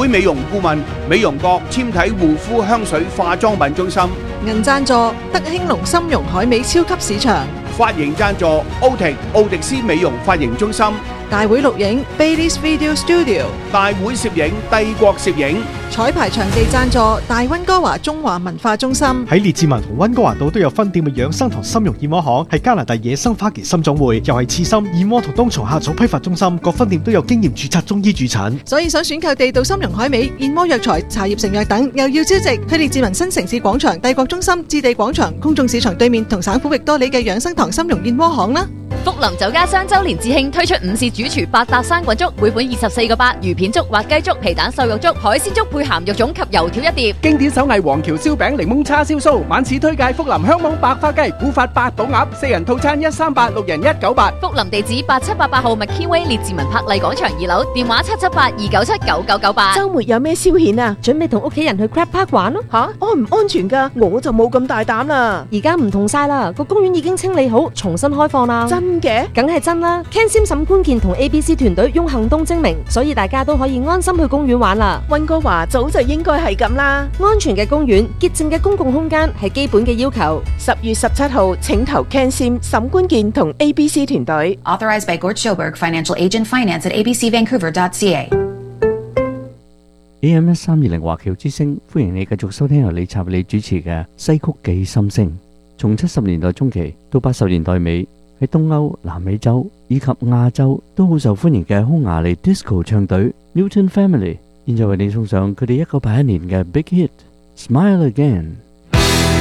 會美容顧問美容閣纖體護膚香水化妝品中心。 銀贊助德興隆參茸海味超級市場。 髮型贊助奧迪斯美容髮型中心。 大會錄影 Baileys Video Studio。 大會攝影帝國攝影。 彩排場地贊助大溫哥華中華文化中心。 喺列治文同溫哥華島都有分店嘅養生堂參茸燕窩行，係加拿大野生花旗參總會，又係刺參、燕窩同冬蟲夏草批發中心，各分店都有經驗註冊中醫駐診。 所以想選購地道參茸海味、燕窩藥材、茶葉成藥等，又要招值，去列治文新城市廣場、帝國中心、置地廣場、公眾市場對面同省府域多里嘅養生堂參茸燕窩行啦。 福林酒家雙週年致慶推出午市主廚百搭生滾粥，每款24個8，魚片粥、滑雞粥、皮蛋瘦肉粥、海鮮粥配鹹肉粽及油條一碟。 經典手藝黃橋燒餅、檸檬叉燒酥，晚市推介福林香網白花雞、古法八寶鴨，4人套餐138，6人198。 福林地址8788號麥堅威列治文柏麗廣場2樓，電話778-297-9998。 週末有咩消遣啊？準備同屋企人去 Crab Park 玩咯。安唔安全㗎？我就冇咁大膽啦。 而家唔同晒啦，個公園已經清理好，重新開放啦。 真嘅？ 梗係真啦 ！Ken Sim 沈觀健同 ABC 團隊用行動證明，所以大家都可以安心去公園玩啦。 溫哥華早就應該係咁啦。 安全嘅公園、潔淨嘅公共空間係基本嘅要求。 10月17號請投 Ken Sim 沈觀健同 ABC 團隊。 Authorized by Gort Schoberg, Financial Agent, Finance at abcvancouver.ca。 AM 1320華僑之聲，歡迎你繼續收聽由李察利主持嘅西曲記心聲。從70年代中期到80年代尾，喺東歐、南美洲以及亞洲都好受歡迎嘅匈牙利 disco 唱隊 Newton Family， 現在為你送上佢哋1981年嘅 Big Hit《Smile Again》。